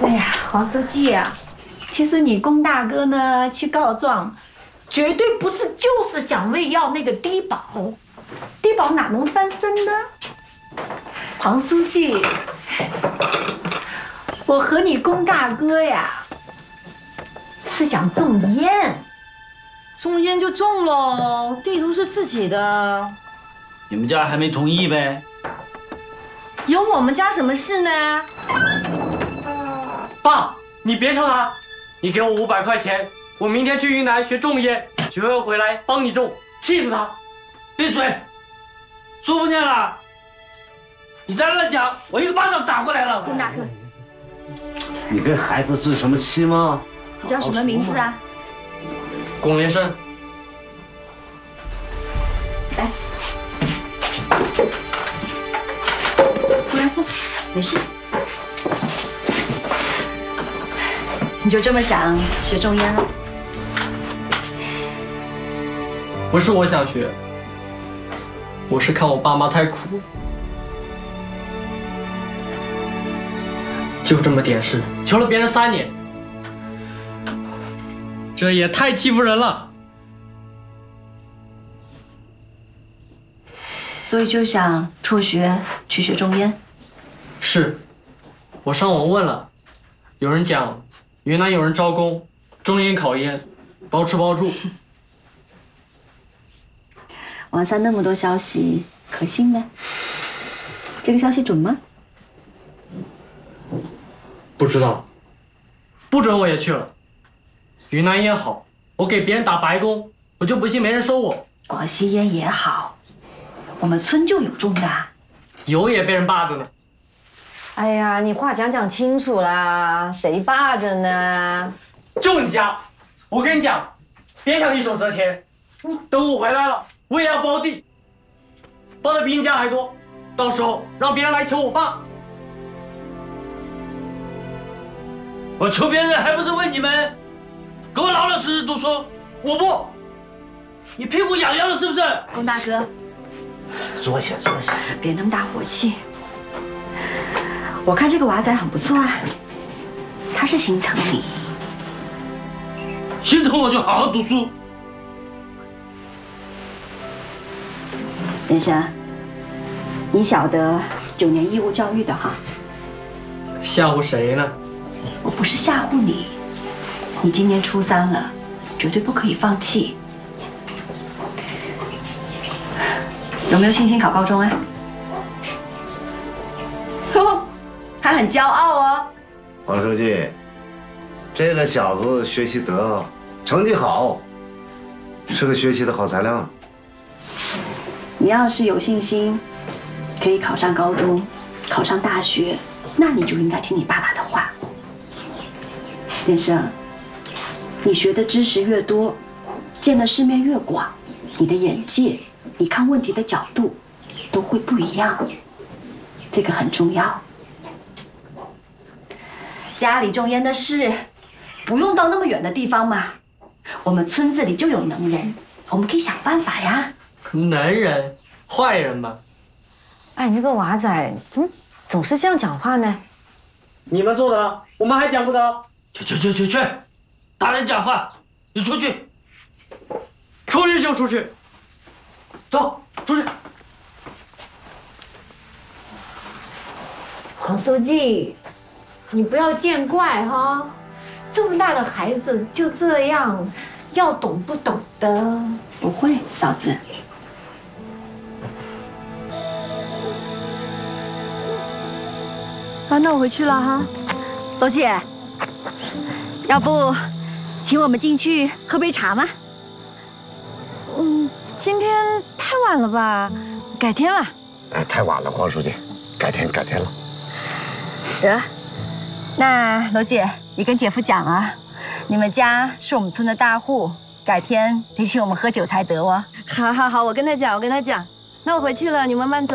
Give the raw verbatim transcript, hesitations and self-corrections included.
哎呀，黄书记呀，其实你龚大哥呢去告状，绝对不是就是想为要那个低保，低保哪能翻身呢？黄书记，我和你龚大哥呀，是想种烟。 种烟就种喽，地图是自己的。 你们家还没同意呗？ 有我们家什么事呢？ 爸，你别吵他，你给我五百块钱，我明天去云南学种烟，学会回来帮你种，气死他！ 闭嘴！说不念了，你再乱讲，我一个巴掌打过来了。 龚大哥， 你跟孩子置什么气吗？ 你叫什么名字啊？ 龚连生。 来，过来坐，没事。你就这么想学种烟了？ 不是我想学，我是看我爸妈太苦了，就这么点事，求了别人三年，这也太欺负人了。 所以就想辍学去学种烟。 是，我上网问了，有人讲云南有人招工，种烟烤烟，包吃包住。 网上那么多消息，可信吗？这个消息准吗？ 不知道，不准我也去了。云南烟好，我给别人打白工，我就不信没人收我。 广西烟也好，我们村就有种的。 有也被人霸着呢。 哎呀，你话讲讲清楚啦，谁霸着呢？ 就你家，我跟你讲，别想一手遮天。等我回来了，我也要包地，包的比你家还多。到时候让别人来求我爸。 我求别人还不是为你们？给我老老实实读书。我不，你屁股痒痒了是不是？ 龚大哥， 坐下，坐下。 别那么大火气。我看这个娃仔很不错啊，他是心疼你。 心疼我就好好读书。 连生，你晓得九年义务教育的哈？ 吓唬谁呢？ 我不是吓唬你，你今年初三了，绝对不可以放弃。有没有信心考高中啊？哦，还很骄傲哦。 黄书记，这个小子学习得，成绩好，是个学习的好材料。 你要是有信心，可以考上高中，考上大学，那你就应该听你爸爸的话。连生，你学的知识越多，见的世面越广，你的眼界，你看问题的角度都会不一样，这个很重要。家里种烟的事，不用到那么远的地方嘛，我们村子里就有能人，我们可以想办法呀。 能人，坏人吧？ 哎，你这个娃仔怎么总是这样讲话呢？ 你们做得了，我们还讲不得？ 去去去去去，大人讲话，你出去。 出去就出去，走，出去。 黄书记，你不要见怪哈，这么大的孩子就这样，要懂不懂的。 不会，嫂子。 啊，那我回去了哈。 罗姐，要不请我们进去喝杯茶吗？ 嗯，今天太晚了吧，改天了。 哎，太晚了，黄书记，改天改天了。 得，那罗姐，你跟姐夫讲啊，你们家是我们村的大户，改天得请我们喝酒才得哦。 好好好，我跟他讲，我跟他讲。那我回去了，你们慢走。